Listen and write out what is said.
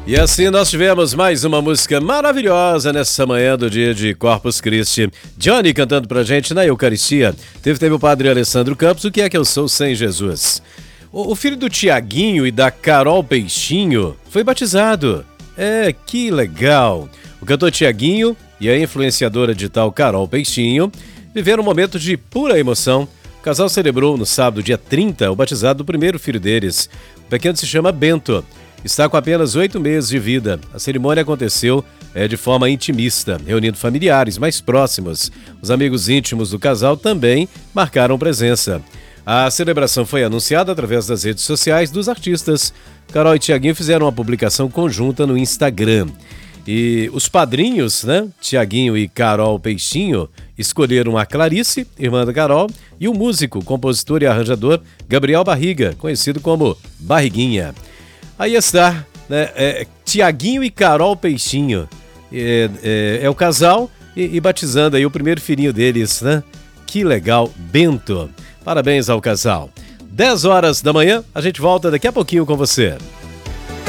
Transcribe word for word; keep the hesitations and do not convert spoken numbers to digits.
E assim nós tivemos mais uma música maravilhosa nessa manhã do dia de Corpus Christi. Johnny cantando pra gente na Eucaristia. Teve também o padre Alessandro Campos, O Que É Que Eu Sou Sem Jesus. O, o filho do Tiaguinho e da Carol Peixinho foi batizado. É, que legal. O cantor Tiaguinho e a influenciadora digital Carol Peixinho viveram um momento de pura emoção. O casal celebrou no sábado, dia trinta, o batizado do primeiro filho deles. O pequeno se chama Bento. Está com apenas oito meses de vida. A cerimônia aconteceu é, de forma intimista, reunindo familiares mais próximos. Os amigos íntimos do casal também marcaram presença. A celebração foi anunciada através das redes sociais dos artistas. Carol e Tiaguinho fizeram uma publicação conjunta no Instagram. E os padrinhos, né, Tiaguinho e Carol Peixinho, escolheram a Clarice, irmã da Carol, e o músico, compositor e arranjador Gabriel Barriga, conhecido como Barriguinha. Aí está, né, é, Tiaguinho e Carol Peixinho, é, é, é o casal e, e batizando aí o primeiro filhinho deles, né? Que legal, Bento. Parabéns ao casal. dez horas da manhã, a gente volta daqui a pouquinho com você.